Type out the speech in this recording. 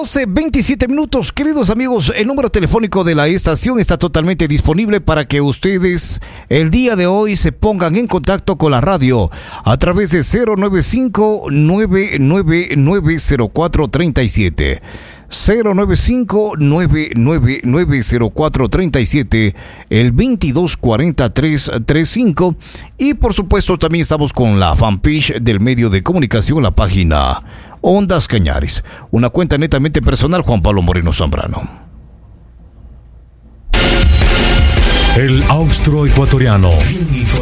12:27 minutos, queridos amigos. El número telefónico de la estación está totalmente disponible para que ustedes el día de hoy se pongan en contacto con la radio a través de 095-999-0437. 095-999-0437, el 2240-335. Y por supuesto también estamos con la fanpage del medio de comunicación, la página Ondas Cañaris, una cuenta netamente personal, Juan Pablo Moreno Zambrano. El austro ecuatoriano.